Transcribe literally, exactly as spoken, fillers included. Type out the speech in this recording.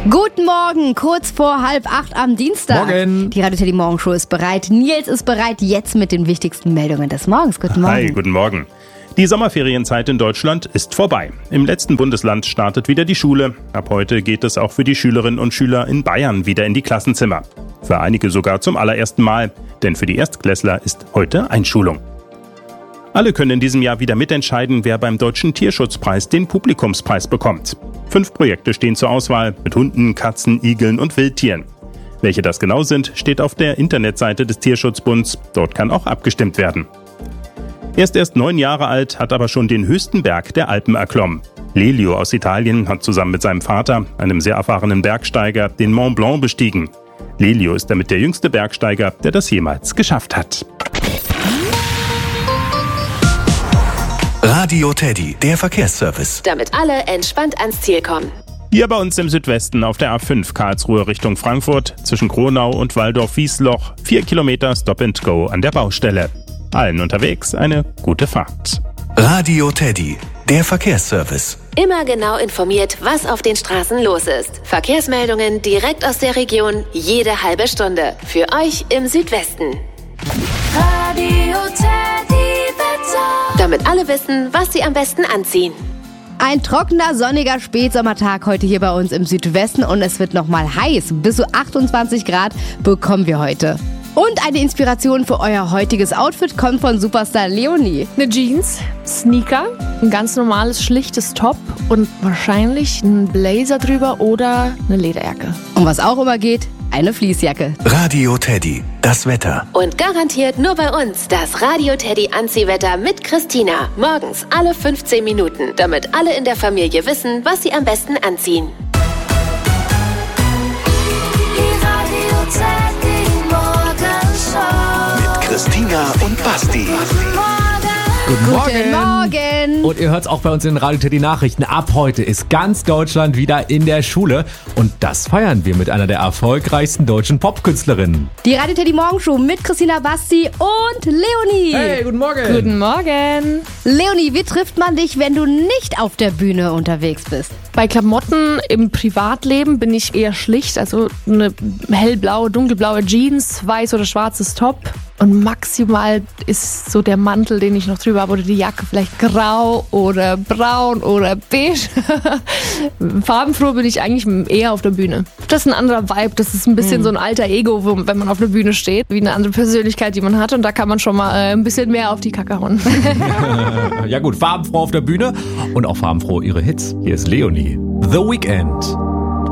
Guten Morgen, kurz vor halb acht am Dienstag. Morgen. Die Radio Teddy Morgenshow ist bereit. Nils ist bereit, jetzt mit den wichtigsten Meldungen des Morgens. Guten Morgen. Hi, guten Morgen. Die Sommerferienzeit in Deutschland ist vorbei. Im letzten Bundesland startet wieder die Schule. Ab heute geht es auch für die Schülerinnen und Schüler in Bayern wieder in die Klassenzimmer. Für einige sogar zum allerersten Mal, denn für die Erstklässler ist heute Einschulung. Alle können in diesem Jahr wieder mitentscheiden, wer beim Deutschen Tierschutzpreis den Publikumspreis bekommt. Fünf Projekte stehen zur Auswahl mit Hunden, Katzen, Igeln und Wildtieren. Welche das genau sind, steht auf der Internetseite des Tierschutzbunds. Dort kann auch abgestimmt werden. Er ist erst neun Jahre alt, hat aber schon den höchsten Berg der Alpen erklommen. Lelio aus Italien hat zusammen mit seinem Vater, einem sehr erfahrenen Bergsteiger, den Mont Blanc bestiegen. Lelio ist damit der jüngste Bergsteiger, der das jemals geschafft hat. Radio Teddy, der Verkehrsservice. Damit alle entspannt ans Ziel kommen. Hier bei uns im Südwesten auf der A fünf Karlsruhe Richtung Frankfurt zwischen Kronau und Waldorf-Wiesloch vier Kilometer Stop and Go an der Baustelle. Allen unterwegs eine gute Fahrt. Radio Teddy, der Verkehrsservice. Immer genau informiert, was auf den Straßen los ist. Verkehrsmeldungen direkt aus der Region, jede halbe Stunde. Für euch im Südwesten. Radio Teddy Wetter. Damit alle wissen, was sie am besten anziehen. Ein trockener, sonniger Spätsommertag heute hier bei uns im Südwesten und es wird nochmal heiß. Bis zu achtundzwanzig Grad bekommen wir heute. Und eine Inspiration für euer heutiges Outfit kommt von Superstar Leonie. Eine Jeans, Sneaker, ein ganz normales, schlichtes Top und wahrscheinlich ein Blazer drüber oder eine Lederjacke. Und was auch immer geht, eine Fleecejacke. Radio Teddy, das Wetter. Und garantiert nur bei uns das Radio Teddy Anziehwetter mit Christina. Morgens alle fünfzehn Minuten, damit alle in der Familie wissen, was sie am besten anziehen. Die Radio Teddy Morgenshow. Mit Christina und Basti. Guten Morgen. Guten Morgen. Und ihr hört es auch bei uns in den Radio Teddy Nachrichten. Ab heute ist ganz Deutschland wieder in der Schule. Und das feiern wir mit einer der erfolgreichsten deutschen Popkünstlerinnen. Die Radio Teddy Morgenshow mit Christina, Basti und Leonie. Hey, guten Morgen. Guten Morgen. Leonie, wie trifft man dich, wenn du nicht auf der Bühne unterwegs bist? Bei Klamotten im Privatleben bin ich eher schlicht, also eine hellblaue, dunkelblaue Jeans, weiß oder schwarzes Top. Und maximal ist so der Mantel, den ich noch drüber habe, oder die Jacke vielleicht grau oder braun oder beige. Farbenfroh bin ich eigentlich eher auf der Bühne. Das ist ein anderer Vibe, das ist ein bisschen mhm. so ein alter Ego, wo, wenn man auf der Bühne steht, wie eine andere Persönlichkeit, die man hat. Und da kann man schon mal äh, ein bisschen mehr auf die Kacke hauen. Ja gut, farbenfroh auf der Bühne und auch farbenfroh ihre Hits. Hier ist Leonie. The Weeknd.